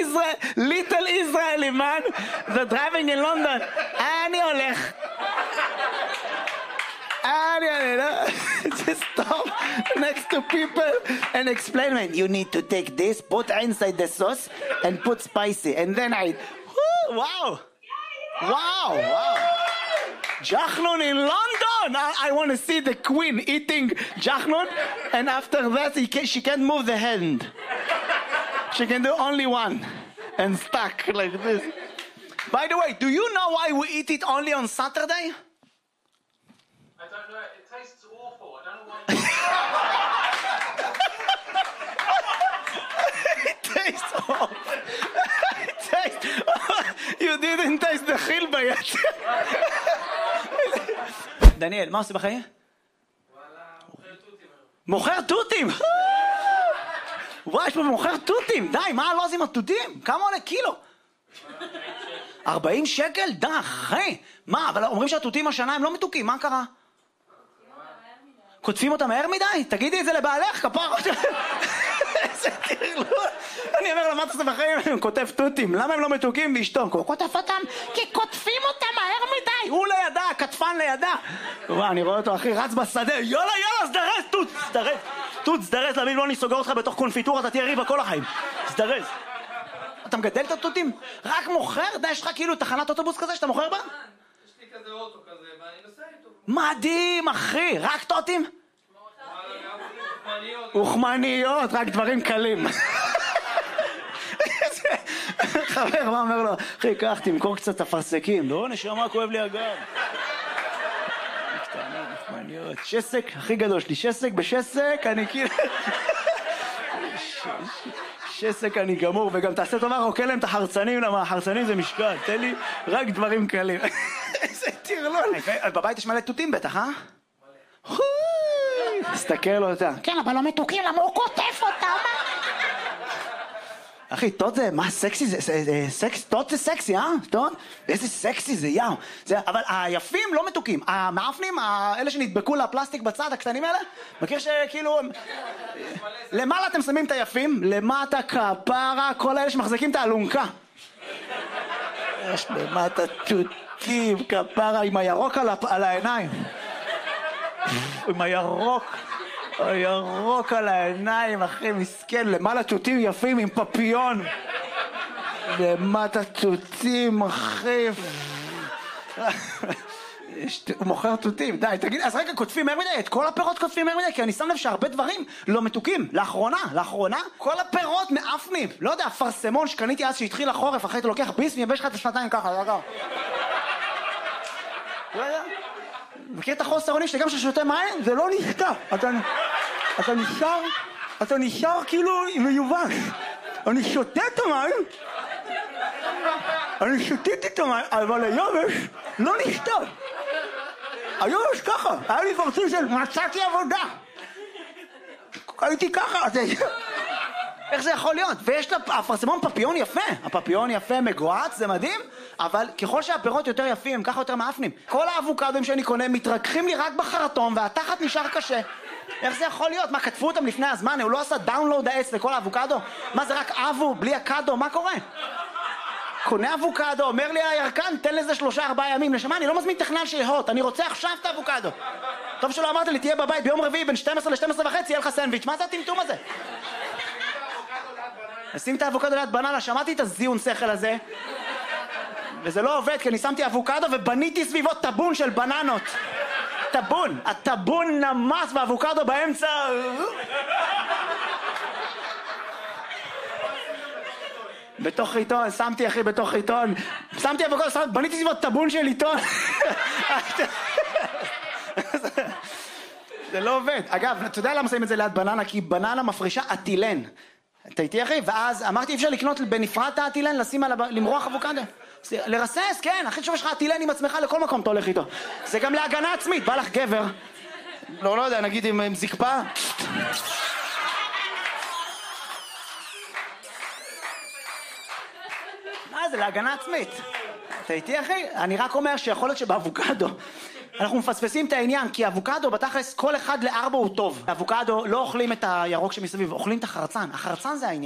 little Israeli man that driving in London. אני הולך. Just stop next to people and explain me. You need to take this, put inside the sauce and put spicy. And then wow. Jachnun in London. I want to see the queen eating jachnun, and after that she can't move the hand. She can do only one and stuck like this. By the way, do you know why we eat it only on Saturday? I don't know. It tastes awful. I don't know why. It tastes awful. You didn't taste the חילבה yet. דניאל, מה עושה בחיים? מוכר תותים. וואי, יש פה מוכר תותים. די, מה לא עושים התותים? כמה עולה קילו? 40 שקל? די, אחי. מה, אבל אומרים שהתותים השנה הם לא מתוקים, מה קרה? כותבים אותם מהר מדי? תגידי את זה לבעלך, כפר. איזה תרלול. אני אומר, למה אתה עושה בחיים? הוא כותב תותים. למה הם לא מתוקים ואשתו? הוא כותב אותם כי כותבים אותם מהר מדי. הוא לידה, כתפן לידה. וואי, אני רואה אותו, אחי, רץ בשדה. יאללה, סדרס, תות, סדרס. תות, סדרס, להבין, לא אני סוגר אותך בתוך קונפיטורה, אתה תהיה ריבה כל החיים. סדרס. אתה מגדל את התותים? רק מוכר? די, יש לך כאילו תחנת אוטובוס כזה שאתה מוכר בה? יש לי כזה אוטו כזה, ואני נוסע איתו. מדהים, אחי. רק תותים? אוכמניות, רק דברים קלים. חבר, מה אומר לו? אחי, קח, תמכור קצת אפרסקים. לא, נשמה, כואב לי הגב. קטנה, אוכמניות. שסק, הכי גדול שלי. שסק בשסק, אני כאילו... שסק אני גמור, וגם תעשה טובה, רוקה להם את החרצנים, למה החרצנים זה משקל. תן לי רק דברים קלים. איזה תרלול. בבית יש מלא תותים בטח, אה? תסתכל אותה. כן, אבל לא מתוקים, למה הוא כותב אותם? אחי, תות זה, מה סקסי זה? תות זה סקסי, אה? תות? איזה סקסי זה, יאו. אבל היפים לא מתוקים. המאפנים, אלה שנדבקו לפלסטיק בצד, הקטנים האלה, מכיר שכאילו... למעלה אתם שמים את היפים, למטה כפרה, כל האלה שמחזיקים את האלונקה. יש למטה תותים, כפרה, עם הירוק על העיניים. עם הירוק על העיניים, אחי, מסכן, למעלה תותים יפים עם פפיון. למטה תותים, אחי. הוא מוכר תותים, די, תגיד, אז רגע, כותבים מהר מדי, את כל הפירות כותבים מהר מדי, כי אני שם לב שהרבה דברים לא מתוקים. לאחרונה, כל הפירות מאפנים. לא יודע, פרסמון שקניתי אז שהתחיל החורף, אחרי אתה לוקח ביס ויבש לך את השנתיים ככה, לא יודע. מכיר את החוסר אונים שגם ששותה מים, זה לא נשתה. אתה נשאר כאילו מיובש. אני שותה את המים, אני שתיתי את המים, אבל היובש לא נשתה. היובש ככה, היה לי פרצים של מצאתי עבודה. הייתי ככה, איך זה יכול להיות? ויש לפרסמון פפיון יפה. הפפיון יפה, מגועץ, זה מדהים, אבל ככל שהפירות יותר יפים, ככה יותר מאפנים. כל האבוקדוים שאני קונה מתרככים לי רק בחרטום, והתחת נשאר קשה. איך זה יכול להיות? מה, כתבו אותם לפני הזמן? הוא לא עשה דאונלוד העץ לכל האבוקדו? מה, זה רק אבו, בלי הקדו? מה קורה? קונה אבוקדו, אומר לי הירקן, תן לזה 3-4 ימים. נשמה, אני לא מזמין טכנל שיהות, אני רוצה עכשיו את האבוקדו. טוב שלא אמרת לי, תהיה בבית ביום רביעי בין 12 ל-12 וחצי, יהיה לך סנדוויץ'. מה זה הטמטום הזה? שים את האבוקדו ליד בננה, שמעתי את הזיון שכל הזה, וזה לא עובד, כי אני שמתי אבוקדו ובניתי סביבו טבון של בננות. טבון, הטבון נמס ואבוקדו באמצע. בתוך עיתון, שמתי אחי בתוך עיתון, שמתי אבוקדו, בניתי סביבו טבון של עיתון. זה לא עובד. אגב, אתה יודע למה שמים את זה ליד בננה? כי בננה מפרישה אטילן. אתה איתי אחי? ואז אמרתי, אפשר לקנות בנפרד את האטילן, לשים על למרוח אבוקדו. לרסס, כן, הכי שוב יש לך אטילן עם עצמך לכל מקום אתה הולך איתו. זה גם להגנה עצמית, בא לך גבר. לא יודע, נגיד עם זקפה. מה זה, להגנה עצמית. אתה איתי אחי? אני רק אומר שיכול להיות שבאבוקדו אנחנו מפספסים את העניין, כי אבוקדו בתכלס כל אחד ל4 הוא טוב. אבוקדו לא אוכלים את הירוק שמסביב, אוכלים את החרצן. החרצן זה העניין.